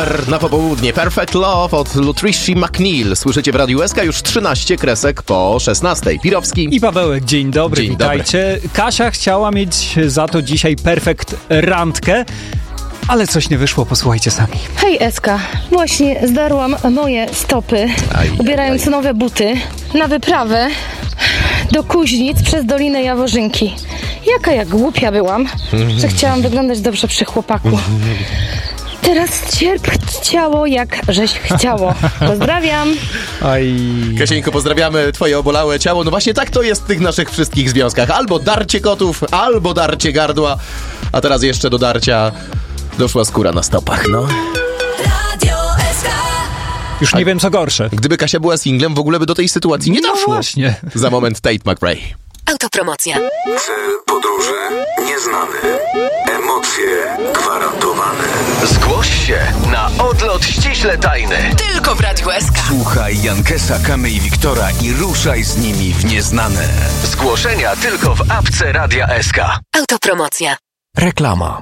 numer na popołudnie. Perfect Love od Lutricia McNeil. Słyszycie w Radiu SK już 13 kresek po 16. Pirowski i Pawełek, dzień dobry, witajcie. Kasia chciała mieć za to dzisiaj perfekt randkę, ale coś nie wyszło, posłuchajcie sami. Hej Eska, właśnie zdarłam moje stopy, ubierając nowe buty na wyprawę do Kuźnic przez Dolinę Jaworzynki. Jaka ja głupia byłam, że chciałam wyglądać dobrze przy chłopaku. Teraz cierp ciało, jak żeś chciało. Pozdrawiam. Kasieńko, pozdrawiamy twoje obolałe ciało. No właśnie tak to jest w tych naszych wszystkich związkach. Albo darcie kotów, albo darcie gardła. A teraz jeszcze do darcia doszła skóra na stopach, no. Już nie wiem, co gorsze. Gdyby Kasia była singlem, w ogóle by do tej sytuacji nie doszło. No właśnie. Za moment Tate McRae. Autopromocja. Cel podróży nieznany. Emocje gwarantowane. Zgłoś się na odlot ściśle tajny. Tylko w Radiu SK. Słuchaj Jankesa, Kamy i Wiktora i ruszaj z nimi w nieznane. Zgłoszenia tylko w apce Radia SK. Autopromocja. Reklama.